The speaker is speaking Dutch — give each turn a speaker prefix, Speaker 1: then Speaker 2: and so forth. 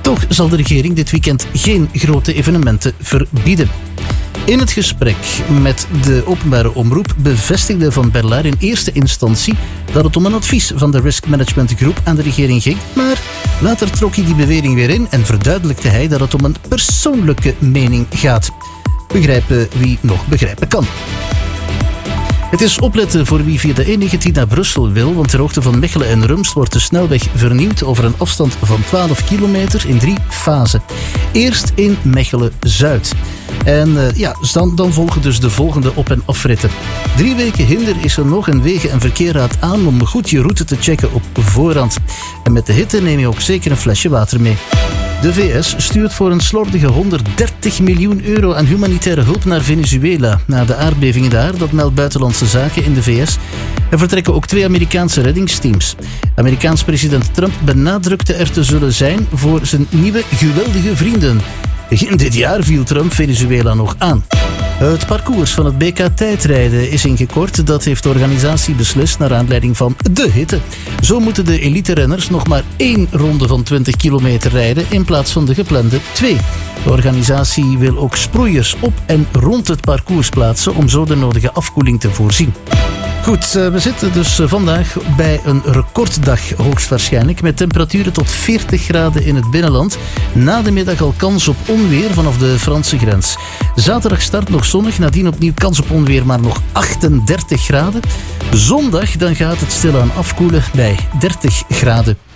Speaker 1: Toch zal de regering dit weekend geen grote evenementen verbieden. In het gesprek met de openbare omroep bevestigde Van Berlaar in eerste instantie dat het om een advies van de Risk Management Group aan de regering ging, maar later trok hij die bewering weer in en verduidelijkte hij dat het om een persoonlijke mening gaat. Begrijpen wie nog begrijpen kan. Het is opletten voor wie via de E19 naar Brussel wil, want ter hoogte van Mechelen en Rumst wordt de snelweg vernieuwd over een afstand van 12 kilometer in 3 fasen. Eerst in Mechelen-Zuid. En dan volgen dus de volgende op- en afritten. 3 weken hinder is er nog en Wegen- en Verkeer raadt aan om goed je route te checken op voorhand. En met de hitte neem je ook zeker een flesje water mee. De VS stuurt voor een slordige 130 miljoen euro aan humanitaire hulp naar Venezuela. Na de aardbevingen daar, dat meldt Buitenlandse Zaken in de VS. Er vertrekken ook 2 Amerikaanse reddingsteams. Amerikaans president Trump benadrukte er te zullen zijn voor zijn nieuwe geweldige vrienden. Begin dit jaar viel Trump Venezuela nog aan. Het parcours van het BK tijdrijden is ingekort. Dat heeft de organisatie beslist naar aanleiding van de hitte. Zo moeten de elite-renners nog maar 1 ronde van 20 kilometer rijden in plaats van de geplande 2. De organisatie wil ook sproeiers op en rond het parcours plaatsen om zo de nodige afkoeling te voorzien. Goed, we zitten dus vandaag bij een recorddag hoogstwaarschijnlijk met temperaturen tot 40 graden in het binnenland. Na de middag al kans op onweer vanaf de Franse grens. Zaterdag start nog zonnig, nadien opnieuw kans op onweer, maar nog 38 graden. Zondag dan gaat het stilaan afkoelen bij 30 graden.